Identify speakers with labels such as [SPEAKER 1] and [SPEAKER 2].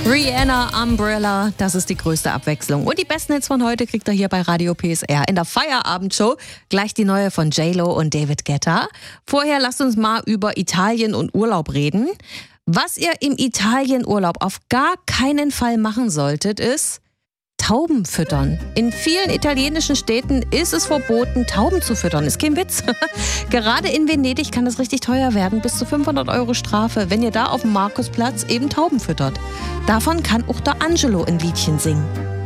[SPEAKER 1] Rihanna, Umbrella, das ist die größte Abwechslung. Und die besten Hits von heute kriegt ihr hier bei Radio PSR in der Feierabendshow. Gleich die neue von J-Lo und David Guetta. Vorher lasst uns mal über Italien und Urlaub reden. Was ihr im Italienurlaub auf gar keinen Fall machen solltet, ist Tauben füttern. In vielen italienischen Städten ist es verboten, Tauben zu füttern. Ist kein Witz. Gerade in Venedig kann es richtig teuer werden. Bis zu 500 € Strafe, wenn ihr da auf dem Markusplatz eben Tauben füttert. Davon kann auch der Angelo ein Liedchen singen.